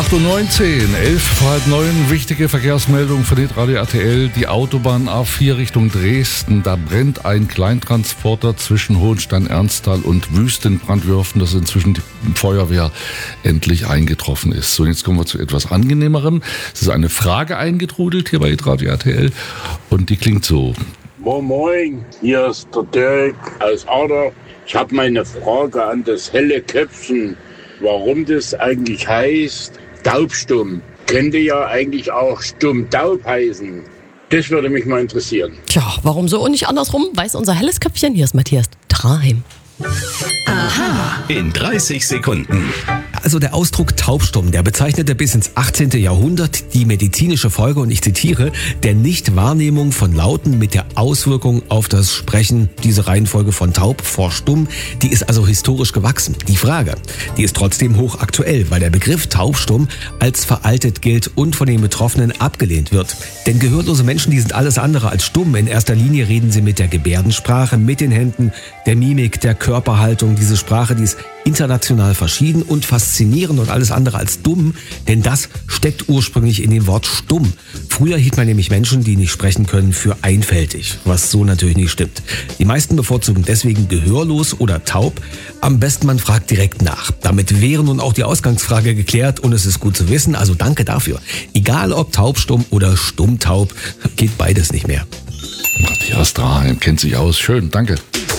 8:19 Uhr, 11:30, wichtige Verkehrsmeldung von Radio RTL. Die Autobahn A4 Richtung Dresden, da brennt ein Kleintransporter zwischen Hohenstein-Ernsthal und Wüstenbrandwürfen, dass inzwischen die Feuerwehr endlich eingetroffen ist. So, jetzt kommen wir zu etwas Angenehmerem. Es ist eine Frage eingetrudelt hier bei Radio RTL und die klingt so. Moin Moin, hier ist der Dirk aus Ader. Ich habe meine Frage an das helle Köpfchen, warum das eigentlich heißt taubstumm. Könnte ja eigentlich auch stumm-taub heißen. Das würde mich mal interessieren. Tja, warum so und nicht andersrum, weiß unser helles Köpfchen. Hier ist Matthias Traheim. Aha. In 30 Sekunden. Also der Ausdruck taubstumm, der bezeichnete bis ins 18. Jahrhundert die medizinische Folge, und ich zitiere, der Nichtwahrnehmung von Lauten mit der Auswirkung auf das Sprechen. Diese Reihenfolge von taub vor stumm, die ist also historisch gewachsen. Die Frage, die ist trotzdem hochaktuell, weil der Begriff taubstumm als veraltet gilt und von den Betroffenen abgelehnt wird. Denn gehörlose Menschen, die sind alles andere als stumm. In erster Linie reden sie mit der Gebärdensprache, mit den Händen, der Mimik, der Körperhaltung. Diese Sprache, die ist international verschieden und faszinierend und alles andere als dumm, denn das steckt ursprünglich in dem Wort stumm. Früher hielt man nämlich Menschen, die nicht sprechen können, für einfältig, was so natürlich nicht stimmt. Die meisten bevorzugen deswegen gehörlos oder taub. Am besten man fragt direkt nach. Damit wäre nun auch die Ausgangsfrage geklärt und es ist gut zu wissen, also danke dafür. Egal ob taubstumm oder stummtaub, geht beides nicht mehr. Matthias Traheim kennt sich aus. Schön, danke.